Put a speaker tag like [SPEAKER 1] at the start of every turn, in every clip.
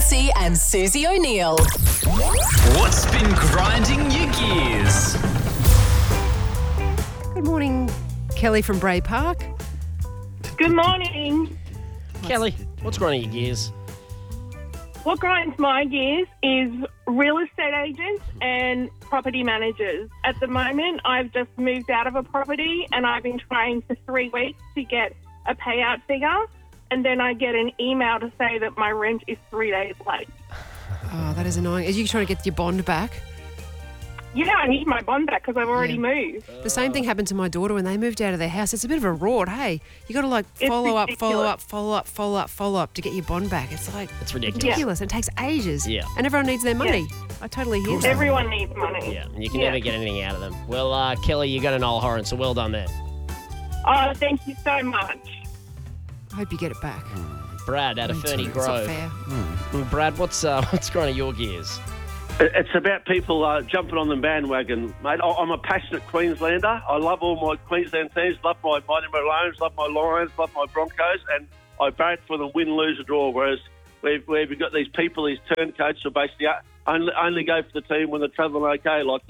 [SPEAKER 1] Massey and Susie O'Neill.
[SPEAKER 2] What's been grinding your gears?
[SPEAKER 3] Good morning, Kelly from Bray Park.
[SPEAKER 4] Good morning.
[SPEAKER 5] Kelly, what's grinding your gears?
[SPEAKER 4] What grinds my gears is real estate agents and property managers. At the moment, I've just moved out of a property and I've been trying for 3 weeks to get a payout figure, and then I get an email to say that my rent is 3 days late.
[SPEAKER 3] Oh, that is annoying. Are you trying to get your bond back?
[SPEAKER 4] Yeah, I need my bond back because I've already moved.
[SPEAKER 3] The same thing happened to my daughter when they moved out of their house. It's a bit of a rort, hey? You got to follow up to get your bond back. It's
[SPEAKER 5] It's ridiculous.
[SPEAKER 3] ridiculous. It takes ages.
[SPEAKER 5] Yeah.
[SPEAKER 3] And everyone needs their money. I totally hear that.
[SPEAKER 4] Everyone needs money.
[SPEAKER 5] Yeah, and you can never get anything out of them. Well, Kelly, you got an Noel Horan, so well done there.
[SPEAKER 4] Oh, thank you so much.
[SPEAKER 3] I hope you get it back.
[SPEAKER 5] Brad out of Ferny
[SPEAKER 3] It's not
[SPEAKER 5] Grove.
[SPEAKER 3] fair.
[SPEAKER 5] Brad, what's grinding your gears?
[SPEAKER 6] It's about people jumping on the bandwagon, mate. I'm a passionate Queenslander. I love all my Queensland teams, love my Mighty Maroons, love my Lions, love my Broncos, and I barrack for them win, lose or draw, whereas we've got these people, these turncoats who basically only go for the team when they're travelling okay, now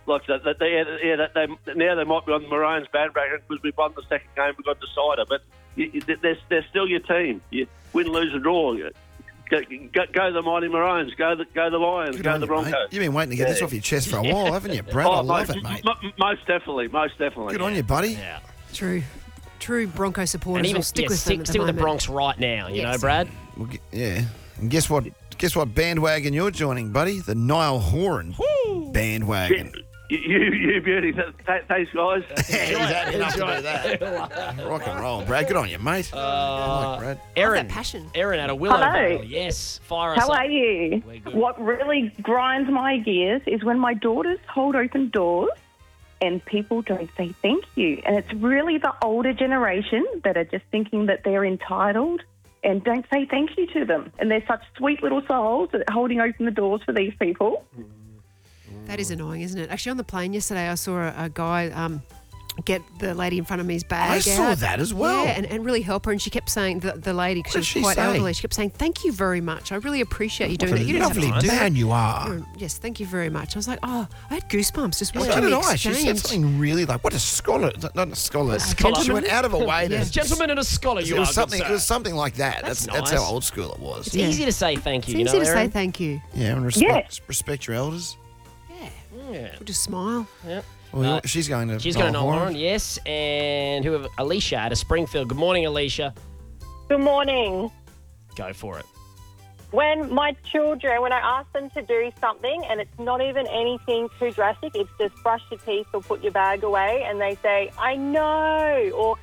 [SPEAKER 6] they might be on the Maroons bandwagon because we've won the second game, we've got decider, but they're still your team. You win, lose or draw. Go the Mighty Maroons, go the Lions, go the Broncos.
[SPEAKER 7] Mate. You've been waiting to get this off your chest for a while, haven't you, Brad? I love it, mate.
[SPEAKER 6] Most definitely.
[SPEAKER 7] Good on you, buddy.
[SPEAKER 5] Yeah.
[SPEAKER 3] True Bronco supporters
[SPEAKER 5] And even
[SPEAKER 3] will stick with them at the
[SPEAKER 5] stick with the
[SPEAKER 3] moment.
[SPEAKER 5] Bronx right now, you know,
[SPEAKER 3] Yes.
[SPEAKER 5] Brad?
[SPEAKER 7] Well, yeah. And guess what? Guess what bandwagon you're joining, buddy? The Niall Horan bandwagon.
[SPEAKER 6] You beauty. Thanks, guys.
[SPEAKER 7] He's happy enough to do that. Rock and roll, Brad. Good on you, mate. I like Brad.
[SPEAKER 5] Erin.
[SPEAKER 3] that passion.
[SPEAKER 5] Erin out of Willowvale.
[SPEAKER 8] Hello.
[SPEAKER 5] Yes. Fire us
[SPEAKER 8] How
[SPEAKER 5] up.
[SPEAKER 8] are you?
[SPEAKER 5] We're good.
[SPEAKER 8] What really grinds my gears is when my daughters hold open doors and people don't say thank you. And it's really the older generation that are just thinking that they're entitled and don't say thank you to them. And they're such sweet little souls that holding open the doors for these people.
[SPEAKER 3] That is annoying, isn't it? Actually, on the plane yesterday, I saw a guy get the lady in front of me his bag
[SPEAKER 7] I saw
[SPEAKER 3] out.
[SPEAKER 7] that as well.
[SPEAKER 3] Yeah, and really help her. And she kept saying, the lady, because
[SPEAKER 7] What
[SPEAKER 3] she
[SPEAKER 7] did
[SPEAKER 3] was
[SPEAKER 7] she
[SPEAKER 3] quite
[SPEAKER 7] say?
[SPEAKER 3] elderly, she kept saying, thank you very much. I really appreciate you doing
[SPEAKER 7] What
[SPEAKER 3] that.
[SPEAKER 7] a
[SPEAKER 3] You didn't have
[SPEAKER 7] lovely
[SPEAKER 3] to
[SPEAKER 7] man you are.
[SPEAKER 3] Yes, thank you very much. I was like, I had goosebumps just watching
[SPEAKER 7] So did
[SPEAKER 3] the
[SPEAKER 7] I. She
[SPEAKER 3] exchange.
[SPEAKER 7] said something really like, what a scholar. Not a scholar.
[SPEAKER 5] scholar.
[SPEAKER 7] She went out of her way to...
[SPEAKER 3] Yeah.
[SPEAKER 5] Gentleman and a scholar, you
[SPEAKER 7] It was
[SPEAKER 5] are,
[SPEAKER 7] something.
[SPEAKER 5] good
[SPEAKER 7] It was
[SPEAKER 5] sir.
[SPEAKER 7] something like that.
[SPEAKER 5] That's
[SPEAKER 7] That's
[SPEAKER 5] nice.
[SPEAKER 7] how old school it was.
[SPEAKER 5] It's
[SPEAKER 3] Yeah.
[SPEAKER 5] easy to say thank you,
[SPEAKER 3] It's
[SPEAKER 5] you
[SPEAKER 3] easy
[SPEAKER 5] know,
[SPEAKER 3] to say
[SPEAKER 5] Erin?
[SPEAKER 3] thank you.
[SPEAKER 7] Yeah, and respect your elders.
[SPEAKER 5] Yeah.
[SPEAKER 3] Or just smile.
[SPEAKER 7] Well, she's going to.
[SPEAKER 5] She's got an
[SPEAKER 7] Niall
[SPEAKER 5] Noel
[SPEAKER 7] Horan.
[SPEAKER 5] Horan, yes. And whoever, Alicia out of Springfield. Good morning, Alicia.
[SPEAKER 9] Good morning.
[SPEAKER 5] Go for it.
[SPEAKER 9] When my children, when I ask them to do something and it's not even anything too drastic, it's just brush your teeth or put your bag away, and they say, I know, or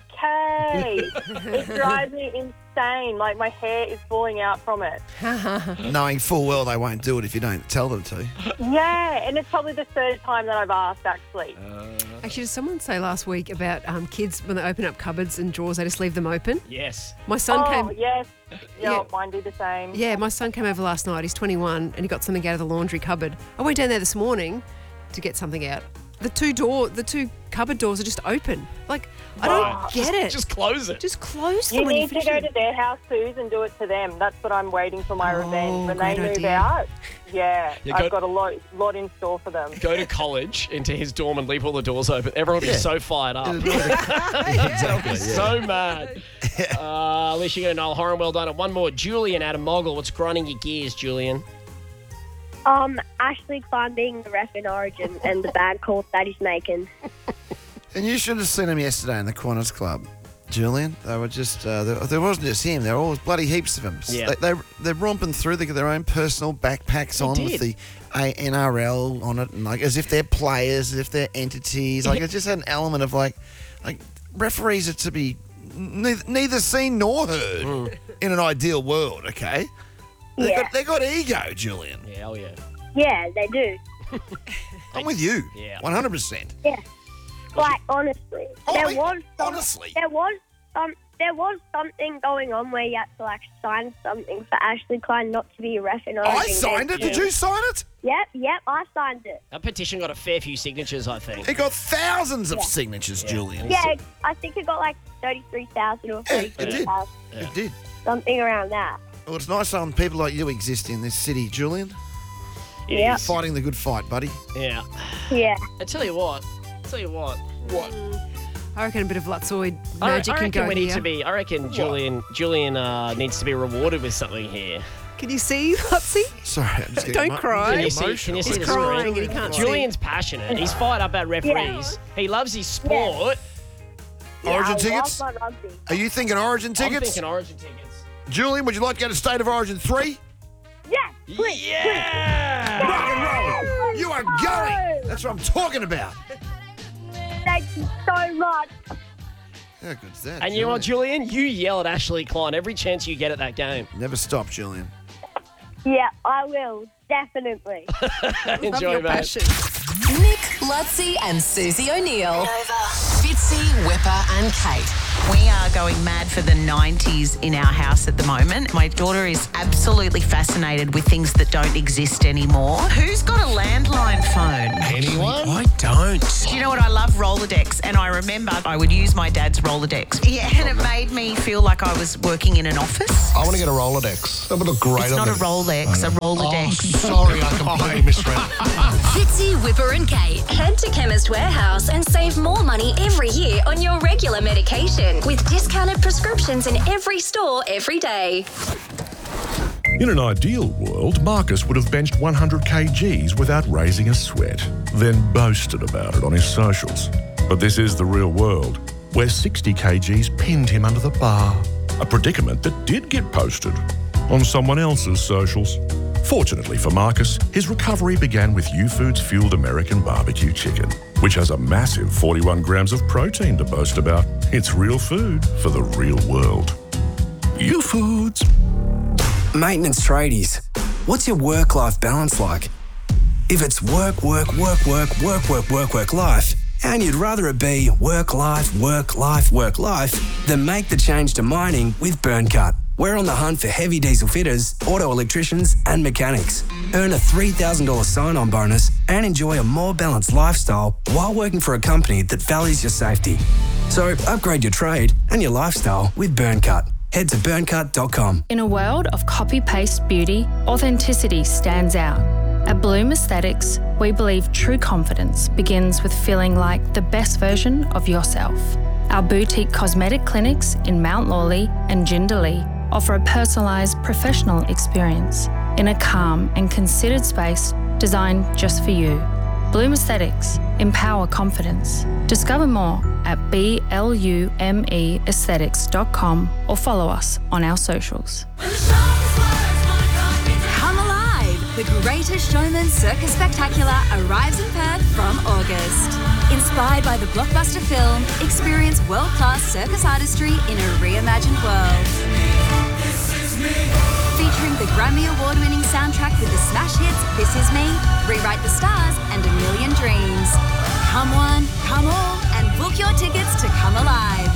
[SPEAKER 9] okay. It drives me insane. Like my hair is falling out from it.
[SPEAKER 7] Knowing full well they won't do it if you don't tell them to.
[SPEAKER 9] Yeah, and it's probably the third time that I've asked, actually.
[SPEAKER 3] Actually, did someone say last week about kids, when they open up cupboards and drawers, they just leave them open?
[SPEAKER 5] Yes.
[SPEAKER 3] My son
[SPEAKER 9] Oh,
[SPEAKER 3] came...
[SPEAKER 9] yes.
[SPEAKER 3] Yeah.
[SPEAKER 9] No, mine do the same.
[SPEAKER 3] Yeah, my son came over last night. He's 21 and he got something out of the laundry cupboard. I went down there this morning to get something out. The two cupboard doors are just open. Like, I don't get it.
[SPEAKER 5] Just close it.
[SPEAKER 3] Just close them
[SPEAKER 9] You
[SPEAKER 3] when
[SPEAKER 9] need to
[SPEAKER 3] finish
[SPEAKER 9] go
[SPEAKER 3] it.
[SPEAKER 9] to their house, Suze, and do it to them. That's what I'm waiting for my revenge. When they
[SPEAKER 3] great
[SPEAKER 9] move
[SPEAKER 3] idea.
[SPEAKER 9] out, yeah,
[SPEAKER 5] You
[SPEAKER 9] I've got a lot in store for them.
[SPEAKER 5] Go to college, into his dorm and leave all the doors open. Everyone will be so fired up.
[SPEAKER 7] Exactly.
[SPEAKER 5] So mad. Alicia, you got a Noel Horan, well done. And one more, Julian out of Moggle. What's grinding your gears, Julian?
[SPEAKER 10] Ashley Klein being the ref in Origin and the bad calls that he's making.
[SPEAKER 7] And you should have seen him yesterday in the Qantas Club, Julian. They were just, there wasn't just him, there were all bloody heaps of them.
[SPEAKER 5] Yeah.
[SPEAKER 7] They're romping through, they got their own personal backpacks on with the NRL on it, and like as if they're players, as if they're entities. Like it just had an element of like referees are to be neither seen nor heard in an ideal world, okay? They got ego, Julian.
[SPEAKER 5] Yeah, hell yeah.
[SPEAKER 10] Yeah, they do.
[SPEAKER 7] I'm with you.
[SPEAKER 5] Yeah.
[SPEAKER 7] 100%.
[SPEAKER 10] Yeah. Like, honestly.
[SPEAKER 7] Honestly.
[SPEAKER 10] There was something going on where you had to, like, sign something for Ashley Klein not to be a ref in Origin.
[SPEAKER 7] I signed it. Did you sign it?
[SPEAKER 10] Yep, I signed it.
[SPEAKER 5] That petition got a fair few signatures, I think.
[SPEAKER 7] It got thousands of signatures, Julian.
[SPEAKER 10] Yeah, I think it got, like, 33,000 or 33,000.
[SPEAKER 7] It did.
[SPEAKER 10] Something around that.
[SPEAKER 7] Well, it's nice when people like you exist in this city, Julian.
[SPEAKER 8] Yeah.
[SPEAKER 7] Fighting the good fight, buddy.
[SPEAKER 5] Yeah.
[SPEAKER 8] Yeah.
[SPEAKER 5] I tell you what. What?
[SPEAKER 3] I reckon a bit of Lutzoid
[SPEAKER 5] I
[SPEAKER 3] magic can
[SPEAKER 5] reckon
[SPEAKER 3] go
[SPEAKER 5] we need
[SPEAKER 3] here.
[SPEAKER 5] to be. I reckon Julian needs to be rewarded with something here.
[SPEAKER 3] Can you see, Lutsy?
[SPEAKER 7] Sorry, I'm just
[SPEAKER 3] Don't cry.
[SPEAKER 5] Can you see
[SPEAKER 3] He's
[SPEAKER 5] the
[SPEAKER 3] crying
[SPEAKER 5] screen?
[SPEAKER 3] and he can't see.
[SPEAKER 5] Julian's passionate. He's fired up at referees. He loves his sport.
[SPEAKER 7] Origin
[SPEAKER 10] I
[SPEAKER 7] tickets?
[SPEAKER 10] love my rugby.
[SPEAKER 7] Are you thinking Origin
[SPEAKER 5] I'm
[SPEAKER 7] tickets?
[SPEAKER 5] thinking Origin tickets.
[SPEAKER 7] Julian, would you like to go to State of Origin 3?
[SPEAKER 10] Yes, please.
[SPEAKER 5] Yeah!
[SPEAKER 7] Rock and roll! You are going! That's what I'm talking about.
[SPEAKER 10] Thank you so much.
[SPEAKER 7] How good's that?
[SPEAKER 5] And you know what, Julian? You yell at Ashley Klein every chance you get at that game.
[SPEAKER 7] Never stop, Julian.
[SPEAKER 10] Yeah, I will. Definitely.
[SPEAKER 5] Enjoy,
[SPEAKER 3] your
[SPEAKER 5] mate.
[SPEAKER 3] passion.
[SPEAKER 1] Nick, Lutzi, and Susie O'Neill. Fitzy, Whipper, and Kate.
[SPEAKER 11] We are going mad for the 90s in our house at the moment. My daughter is absolutely fascinated with things that don't exist anymore. Who's got a landline phone?
[SPEAKER 2] Anyone? I don't.
[SPEAKER 11] Do you know what? I love Rolodex, and I remember I would use my dad's Rolodex. Yeah, and it made me feel like I was working in an office.
[SPEAKER 12] I want to get a Rolodex. That would look great
[SPEAKER 11] It's
[SPEAKER 12] on
[SPEAKER 11] not a
[SPEAKER 12] me.
[SPEAKER 11] Rolex, a Rolodex.
[SPEAKER 12] Sorry, I completely misread.
[SPEAKER 13] Fitzy, Whipper and Kate. Head to Chemist Warehouse and save more money every year on your regular medication with discounted prescriptions in every store every day.
[SPEAKER 14] In an ideal world, Marcus would have benched 100 kgs without raising a sweat, then boasted about it on his socials. But this is the real world, where 60 kgs pinned him under the bar. A predicament that did get posted on someone else's socials. Fortunately for Marcus, his recovery began with U-Foods Fueled American Barbecue Chicken, which has a massive 41 grams of protein to boast about. It's real food for the real world. U-Foods.
[SPEAKER 15] Maintenance tradies, what's your work-life balance like? If it's work, life, and you'd rather it be work, life, then make the change to mining with BurnCut. We're on the hunt for heavy diesel fitters, auto electricians, and mechanics. Earn a $3,000 sign-on bonus and enjoy a more balanced lifestyle while working for a company that values your safety. So upgrade your trade and your lifestyle with BurnCut. Head to burncut.com.
[SPEAKER 16] In a world of copy-paste beauty, authenticity stands out. At Bloom Aesthetics, we believe true confidence begins with feeling like the best version of yourself. Our boutique cosmetic clinics in Mount Lawley and Jindalee offer a personalised professional experience in a calm and considered space designed just for you. Bloom Aesthetics. Empower confidence. Discover more at BLUMEaesthetics.com or follow us on our socials.
[SPEAKER 13] Come alive! The Greatest Showman Circus Spectacular arrives in Perth from August. Inspired by the blockbuster film, experience world-class circus artistry in a reimagined world. Featuring the Grammy Award-winning soundtrack with the smash hits This Is Me, Rewrite the Stars, and A Million Dreams. Come one, come all, and book your tickets to Come Alive.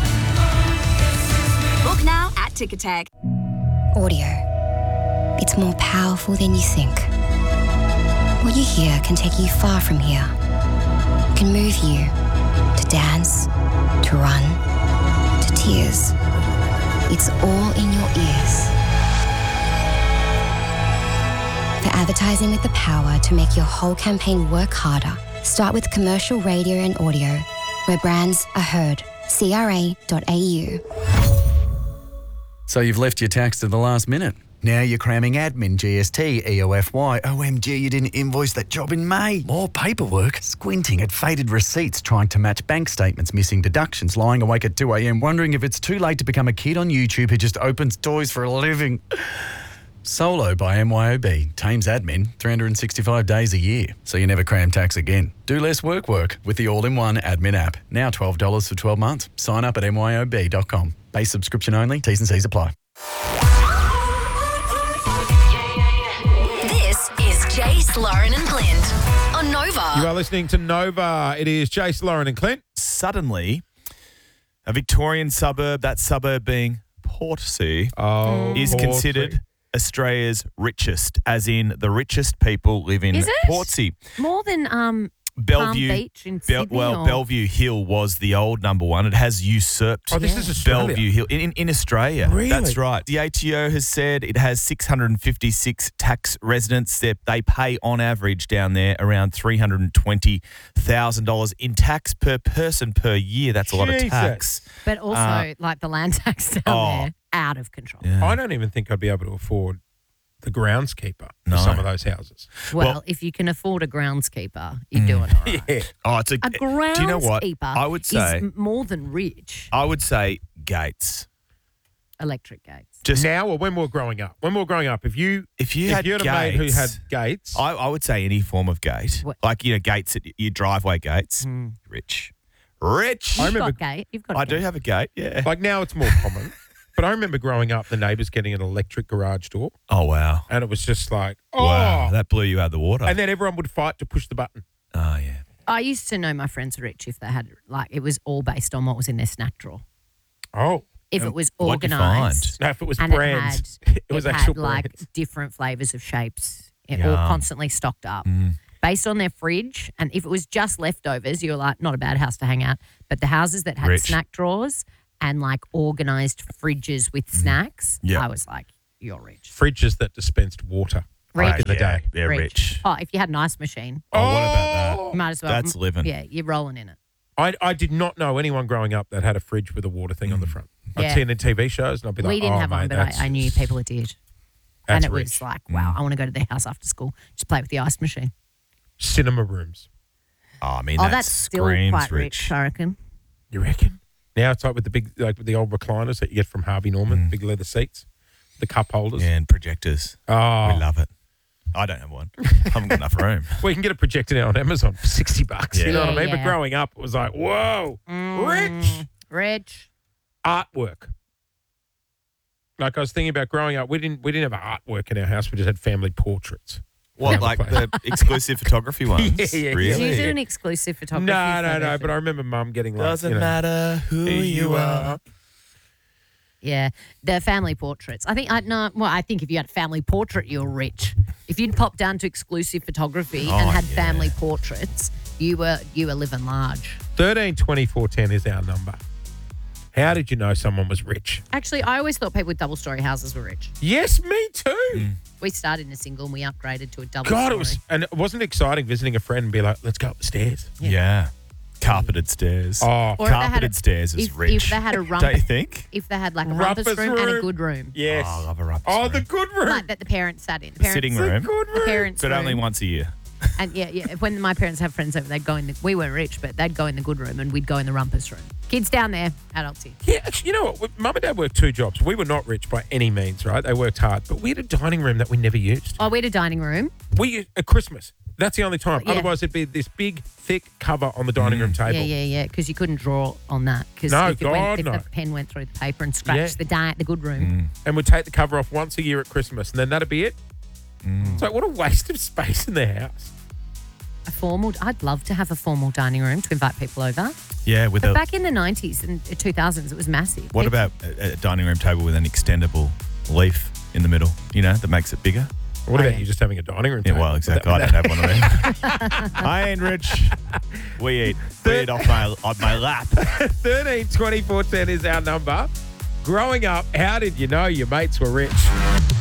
[SPEAKER 13] Book now at Ticketek.
[SPEAKER 17] Audio. It's more powerful than you think. What you hear can take you far from here. It can move you to dance, to run, to tears. It's all in your ears. For advertising with the power to make your whole campaign work harder, start with commercial radio and audio, where brands are heard. CRA.au.
[SPEAKER 18] So you've left your tax to the last minute. Now you're cramming admin, GST, EOFY. OMG, you didn't invoice that job in May. More paperwork. Squinting at faded receipts, trying to match bank statements, missing deductions, lying awake at 2 a.m, wondering if it's too late to become a kid on YouTube who just opens toys for a living. Solo by MYOB. Tames admin 365 days a year, so you never cram tax again. Do less work with the all-in-one admin app. Now $12 for 12 months. Sign up at myob.com. Base subscription only. T's and C's apply.
[SPEAKER 13] This is Jace, Lauren and Clint on Nova.
[SPEAKER 19] You are listening to Nova. It is Jace, Lauren and Clint.
[SPEAKER 20] Suddenly, a Victorian suburb, that suburb being Portsea, is considered Australia's richest, as in the richest people live in
[SPEAKER 21] Is it?
[SPEAKER 20] Portsea.
[SPEAKER 21] More than
[SPEAKER 20] Bellevue.
[SPEAKER 2] Beach in Sydney, or-
[SPEAKER 20] Bellevue Hill was the old number one. It has usurped
[SPEAKER 19] Oh, this is Australia.
[SPEAKER 20] Bellevue Hill in Australia.
[SPEAKER 19] Really?
[SPEAKER 20] That's right. The ATO has said it has 656 tax residents. They pay on average down there around $320,000 in tax per person per year. That's a lot of
[SPEAKER 19] Jesus.
[SPEAKER 20] tax.
[SPEAKER 2] But also, like the land tax down there, out of control.
[SPEAKER 19] I don't even think I'd be able to afford the groundskeeper
[SPEAKER 20] No.
[SPEAKER 19] for some of those houses.
[SPEAKER 2] Well, if you can afford a groundskeeper, you're doing all right.
[SPEAKER 19] Yeah.
[SPEAKER 20] Oh, it's
[SPEAKER 2] A
[SPEAKER 20] do you know what?
[SPEAKER 2] groundskeeper
[SPEAKER 20] I would say
[SPEAKER 2] is more than rich.
[SPEAKER 20] I would say gates.
[SPEAKER 2] Electric gates.
[SPEAKER 20] Just
[SPEAKER 19] now or when we were growing up? When we were growing up, if you
[SPEAKER 20] had
[SPEAKER 19] a mate who had gates,
[SPEAKER 20] I would say any form of gate, like gates at your driveway gates. Rich.
[SPEAKER 19] I remember.
[SPEAKER 2] You've got a
[SPEAKER 20] I
[SPEAKER 2] gate.
[SPEAKER 20] do have a gate. Yeah.
[SPEAKER 19] Like now, it's more common. But I remember growing up, the neighbours getting an electric garage door,
[SPEAKER 20] Oh wow.
[SPEAKER 19] and it was just like,
[SPEAKER 20] Wow, that blew you out of the water.
[SPEAKER 19] and then everyone would fight to push the button.
[SPEAKER 20] Oh yeah.
[SPEAKER 2] I used to know my friends were rich if they had, like, it was all based on what was in their snack drawer.
[SPEAKER 19] Oh.
[SPEAKER 2] If it was
[SPEAKER 20] What'd you
[SPEAKER 2] organised.
[SPEAKER 19] No, if it was
[SPEAKER 2] and
[SPEAKER 19] brands,
[SPEAKER 2] it
[SPEAKER 19] was
[SPEAKER 2] had
[SPEAKER 19] actual
[SPEAKER 2] like
[SPEAKER 19] brands.
[SPEAKER 2] different flavours of shapes, all
[SPEAKER 20] Yum.
[SPEAKER 2] constantly stocked up. Based on their fridge, and if it was just leftovers, you were like, not a bad house to hang out. But the houses that had
[SPEAKER 20] Rich.
[SPEAKER 2] snack drawers and like organised fridges with snacks,
[SPEAKER 20] Yeah.
[SPEAKER 2] I was like, you're rich.
[SPEAKER 19] Fridges that dispensed water back in the day.
[SPEAKER 20] They're rich.
[SPEAKER 2] Oh, if you had an ice machine,
[SPEAKER 20] Oh, what about
[SPEAKER 2] you might as well.
[SPEAKER 20] That's living.
[SPEAKER 2] Yeah, you're rolling in it.
[SPEAKER 19] I did not know anyone growing up that had a fridge with a water thing on the front. I'd
[SPEAKER 2] Yeah.
[SPEAKER 19] see it in TV shows, and I'd be like,
[SPEAKER 2] We didn't
[SPEAKER 19] oh,
[SPEAKER 2] have
[SPEAKER 19] mate,
[SPEAKER 2] one, but
[SPEAKER 19] that's-
[SPEAKER 2] I knew people that did. And
[SPEAKER 19] That's
[SPEAKER 2] it was
[SPEAKER 19] rich.
[SPEAKER 2] like, wow, I want to go to their house after school, just play with the ice machine.
[SPEAKER 19] Cinema rooms.
[SPEAKER 20] Oh, I mean,
[SPEAKER 2] Oh,
[SPEAKER 20] that
[SPEAKER 2] that's still
[SPEAKER 20] screams
[SPEAKER 2] quite
[SPEAKER 20] rich.
[SPEAKER 2] rich, I reckon.
[SPEAKER 19] You reckon? Now it's like with the big, like with the old recliners that you get from Harvey Norman, big leather seats, the cup holders.
[SPEAKER 20] Yeah, and projectors.
[SPEAKER 19] Oh,
[SPEAKER 20] We love it. I don't have one. I haven't got enough room.
[SPEAKER 19] we can get a projector now on Amazon for $60. You know what I
[SPEAKER 2] Yeah,
[SPEAKER 19] mean? But
[SPEAKER 2] yeah.
[SPEAKER 19] growing up, it was like, whoa, rich
[SPEAKER 2] Rich.
[SPEAKER 19] artwork. Like I was thinking about growing up, we didn't have artwork in our house. We just had family portraits.
[SPEAKER 20] What, like the exclusive photography ones?
[SPEAKER 19] Yeah, yeah,
[SPEAKER 20] Really?
[SPEAKER 2] Do you do an exclusive photography?
[SPEAKER 19] No. But I remember Mum getting like,
[SPEAKER 20] Doesn't
[SPEAKER 19] you know,
[SPEAKER 20] matter who you are.
[SPEAKER 2] Yeah, the family portraits. I think I think if you had a family portrait, you're rich. If you'd pop down to exclusive photography and had family portraits, you were living large.
[SPEAKER 19] 13 24 10 is our number. How did you know someone was rich?
[SPEAKER 2] Actually, I always thought people with double-story houses were rich.
[SPEAKER 19] Yes, me too.
[SPEAKER 2] We started in a single and we upgraded to a double.
[SPEAKER 19] God, it wasn't exciting visiting a friend and be like, let's go up the stairs.
[SPEAKER 20] Yeah. Carpeted stairs.
[SPEAKER 19] Oh,
[SPEAKER 2] Or if they had
[SPEAKER 20] carpeted
[SPEAKER 2] a-
[SPEAKER 20] stairs is rich.
[SPEAKER 2] If they had a rumpus,
[SPEAKER 20] Don't you think?
[SPEAKER 2] If they had like a rumpus room and a good room,
[SPEAKER 19] Yes.
[SPEAKER 20] Oh, I love a rumpus
[SPEAKER 19] Oh,
[SPEAKER 20] room.
[SPEAKER 19] the good room.
[SPEAKER 2] like that the parents sat in. The parents,
[SPEAKER 20] Sitting room.
[SPEAKER 2] The parents'
[SPEAKER 20] But only
[SPEAKER 2] room.
[SPEAKER 20] once a year.
[SPEAKER 2] And yeah. When my parents have friends over, they'd go in. We weren't rich, but they'd go in the good room, and we'd go in the rumpus room. Kids down there, adults here.
[SPEAKER 19] Yeah, actually, you know what? Mum and Dad worked two jobs. We were not rich by any means, right? They worked hard. But we had a dining room that we never used.
[SPEAKER 2] Oh, we had a dining room.
[SPEAKER 19] At Christmas. That's the only time.
[SPEAKER 2] Yeah.
[SPEAKER 19] Otherwise, it'd be this big, thick cover on the dining room table.
[SPEAKER 2] Yeah. Because you couldn't draw on that. Because
[SPEAKER 19] No,
[SPEAKER 2] if
[SPEAKER 19] God, no.
[SPEAKER 2] the pen went through the paper and scratched the good room.
[SPEAKER 19] And we'd take the cover off once a year at Christmas, and then that'd be it. It's like, what a waste of space in the house.
[SPEAKER 2] I'd love to have a formal dining room to invite people over.
[SPEAKER 20] Yeah, with
[SPEAKER 2] But
[SPEAKER 20] a.
[SPEAKER 2] back in the 90s and 2000s, it was massive.
[SPEAKER 20] What about a dining room table with an extendable leaf in the middle? You know, that makes it bigger.
[SPEAKER 19] What about you just having a dining room
[SPEAKER 20] Yeah,
[SPEAKER 19] table?
[SPEAKER 20] well, exactly. I don't have one of them. I ain't rich. We eat off my lap.
[SPEAKER 19] 13 24 10 is our number. Growing up, how did you know your mates were rich?